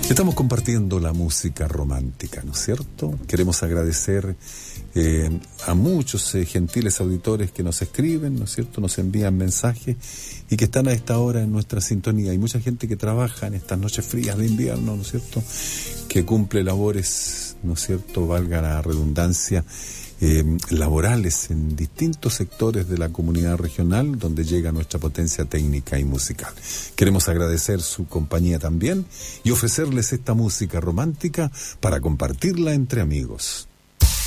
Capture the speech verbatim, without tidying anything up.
Estamos compartiendo la música romántica, ¿no es cierto? Queremos agradecer eh, a muchos eh, gentiles auditores que nos escriben, ¿no es cierto? Nos envían mensajes y que están a esta hora en nuestra sintonía. Hay mucha gente que trabaja en estas noches frías de invierno, ¿no es cierto? Que cumple labores, ¿no es cierto? Valga la redundancia, Eh, laborales en distintos sectores de la comunidad regional donde llega nuestra potencia técnica y musical. Queremos agradecer su compañía también y ofrecerles esta música romántica para compartirla entre amigos.